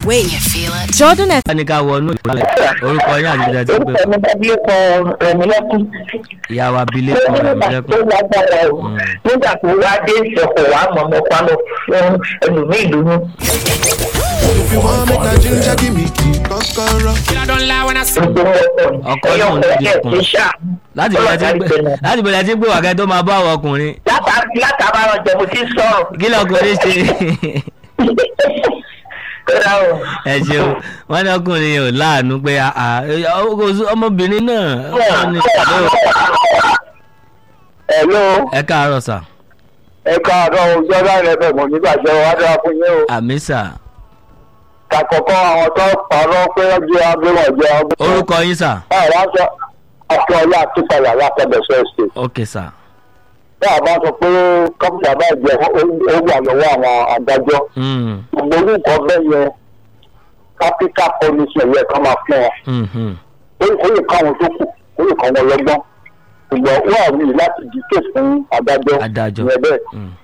Wait, you feel it? Jordan F. ní ká wọnú ìpínlẹ̀ orúkọ yín àti ìdílé tí ń pè orúkọ mi dábìlì kan Rẹ̀mílẹ́kún. ìyá wa abilé kan tó lágbára o nígbà tó wá dé ìṣẹ̀kọ̀ wá mọ̀mọ́ pálọ̀ fún ẹlòmíì lóyún. If you want make a ginger, give me key, kokoro. I don't lie when I say. ọkọ náà ní ìdí ọkùnrin láti bẹ̀rẹ̀ tí ń pè wà kẹ́ tó máa bá àwọn ọkùnrin látàbárọ̀ jẹ́ mo ti sọ̀rọ̀. kí lọkùnrin ṣe ẹ ṣeun wọn ní ọkùnrin yẹn ò láàánú pé ọmọbìnrin náà wọn ní Hello. ẹ káàárọ̀ sà. Ẹ káàárọ̀ ọjọ́ láì fẹ́ mọ̀ nígbàjọ́ wá dára fún yín o. àmì sà. Kàkọ́kọ́ àwọn tó parọ́ pé ọjọ́ agbéwọ̀n jẹ́ ọgbẹ́. orúkọ yín sà. Báwo sọ Akíọ́lá Akíntayà látọ̀bẹ̀sẹ̀ ṣe. ok sà. Báwo bá sọ pé kọ́mpútà bá jẹ́ ó wà lọ́wọ́ àwọn adájọ́. Gbogbo orúkọ bẹ́ẹ̀ yẹn capital punishment yẹ kán máa fún wọn. Ó lè kọ́ àwọn tó kù, ó lè kọ́ wọn lọ́gbọ́n. Ṣùgbọ́n wọ́n rí láti dìde fún adájọ́ ìyẹn bẹ́ẹ̀.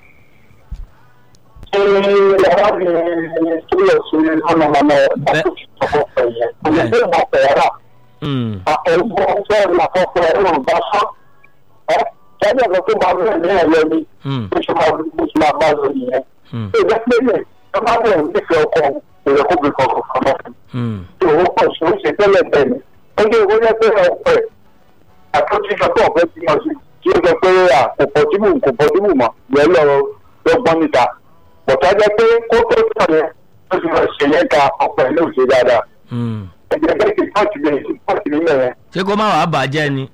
Arábìnrin tó lọ sí ọ̀nà ọmọ ọ̀pọ̀ ẹ̀yẹ kò lè dé ìmọ̀ ọ̀pẹ̀ rà. Ẹ̀gbọ́n fẹ́ẹ́ àkọ́kọ́ ẹ̀rọ bá sọ. Ṣáájú ọ̀sán tó máa bẹ̀rẹ̀ ní ẹ̀yẹ ni ó ṣe máa bá lọ nìyẹn. Ṣé ìjẹ́ pé lè ẹ máa bẹ̀rẹ̀ nífẹ̀ẹ́ ọkọ ìrẹ́kùnrin kankan kan náà. Ṣé owó pọ̀ sí oṣù tẹ́lẹ̀ bẹ́ẹ̀ ni? Ó jẹ́ ìwé yẹn ọ̀pẹ̀ àtúntò tó ọ̀fẹ́ tí wọ́n ṣe kí ó sọ pé kò pọ̀jùmù mọ́ yẹn lọ́gbọ́n níta. Bọ̀tá jẹ́ pé kó tó tọ̀ yẹn ó ti lọ ṣe yẹn ka ọ̀pẹ̀ ní òṣè dáadáa. Ẹ̀jẹ̀ bẹ́ẹ̀ ti pọ́ọ̀tì nílẹ̀ yẹn. ṣé kó má wàá bàjẹ́ ni.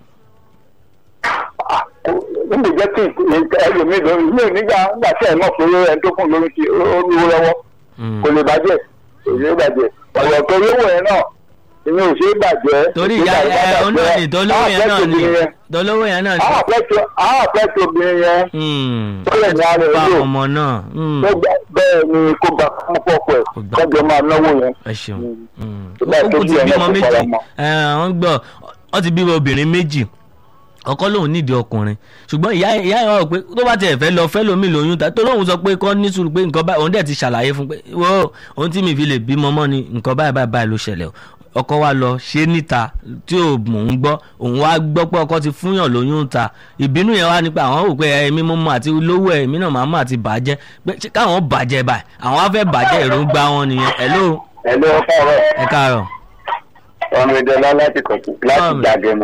Níbi jẹ́ kí ẹlòmíì lórí ilé nígbà tí ẹ̀ náà fún ẹni tó fún lórí ti ó lówó lọ́wọ́ kò lè bàjẹ́ ọ̀rọ̀ tó lówó yẹn náà ìyẹn ò ṣe é bàjẹ́. torí ìyá ẹ olóòdì tolówó yẹn náà ni tolówó yẹn náà ni. àwọn àpẹẹtẹ obìnrin yẹn. tó lè ní ara bá ẹ̀ ọmọ náà. bẹ́ẹ̀ ni kó bá fún pọ̀pọ̀ ẹ̀ kọ́jọ́ máa náwó yẹn. ẹ ṣeun ó kù ti bímọ méjì wọ́n gbọ́ wọ́n ti bímọ obìnrin méjì ọkọ lòun nídìí ọkùnrin ṣùgbọ́n ìyá yẹn rò pé tó bá tiẹ̀ fẹ́ lọ fẹ́ lómi lóyún ta tó lóun sọ pé kọ́ ní sùúrù pé nǹkan báyìí òun dẹ̀ ti ṣàlàyé fún pé wọ́n ohun tí mi fi lè bímọ mọ́ ni nǹkan báyìí ló ṣẹlẹ̀ ọkọ wa lọ ṣe níta tí ò mò ń gbọ́ òun wá gbọ́ pé ọkọ ti fúnyàn lóyún ta ìbínú yẹn wá ní pé àwọn rò pé èmi mo mọ àti lówó èmi náà máa mọ àti bàjẹ́ pé káwọn bàjẹ́ báyìí àwọn á fẹ́ bàjẹ́ èròǹgbà wọn nìyẹn. hello. ẹ káàárọ̀. ọmọ ìdọ́lá láti kọ̀tù láti Jàgẹ̀mọ.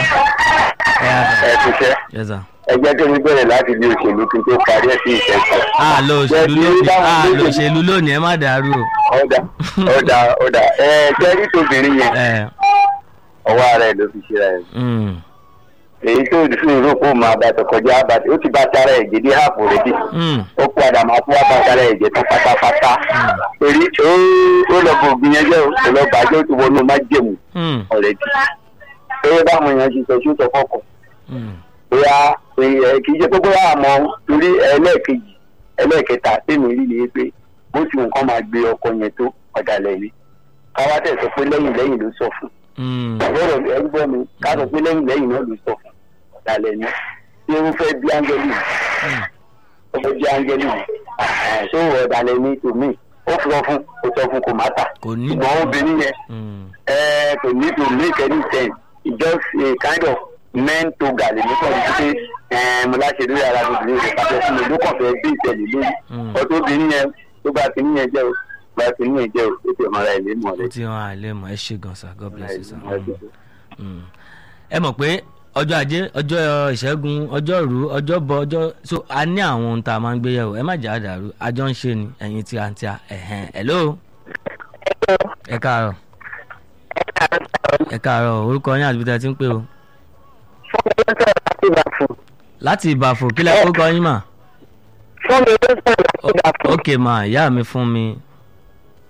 ẹ ti ṣe ẹ jẹ́ kí mi bẹ̀rẹ̀ láti di òṣèlú kí n tó parí ẹ̀ sí ìṣẹ́sọ. òṣèlú lónìí ẹ má dàrú o. ọ̀dà tẹ́rí tóbìnrin yẹn ọwọ́ ara ẹ̀ ló fi ṣe ra ẹ̀. èyí tó fi ìrókò máa bàtà kọjá ó ti bá tara ẹ̀jẹ̀ dé ààbò rẹ̀ bí ó padà máa tún wá bá tara ẹ̀jẹ̀ tó pátápátá torí ó lọ bò gbìyànjẹ́ ó lọ bàjẹ́ ó ti wọnú májèmú ọ̀rẹ́dì eré báwọn èèyàn ti sọ sí sọ fọ́kàn bóyá kì í ṣe pé bóyá àmọ́ torí ẹlẹ́ẹ̀kẹta tèmi rí ni pé bó ti nǹkan máa gbé ọkọ yẹn tó ọ̀dàlẹ̀ yìí káwá tẹ̀ sọ pé lẹ́yìn ló sọ fún ọ̀rọ̀ ẹgbẹ́ mi ká sọ pé lẹ́yìn náà ló sọ fún ọ̀dàlẹ̀ ni tí ó fẹ́ bí áńgẹ́lì tó ọ̀dàlẹ̀ ni tòmí ó sọ fún kò má tà ṣùgbọ́n obìnrin yẹn kò ní to make any sense it's just a kind of men to gàlè nípa ìdí pé mo láṣẹ lórí ara mi lórí ìpàdé fún mi ló kàn fẹ́ bí ìtẹ̀lẹ̀ lórí ọdún obìnrin yẹn tó bá ti níyẹn jẹ́ o bá ti níyẹn jẹ́ o ó ti ọmọ ara ẹ̀ lé mọ̀ rẹ̀. ó ti hàn àìlè mọ̀ ẹ ṣe gan sa God bless you sir. ẹ mọ̀ pé ọjọ́ ajé ọjọ́ ìṣẹ́gun ọjọ́rú ọjọ́bọ̀ ọjọ́ so a ní àwọn ohun tá a máa ń gbé yẹ̀wò ẹ má jà á dàrú àjọ ń ṣe ni ẹ̀yin tí a ń tí a hello. ẹ káàárọ̀ orúkọ yín àti bí tẹ́ ti ń pè o. láti ìbàfò kí lẹ orúkọ yín mà. ok ma ìyá mi fún mi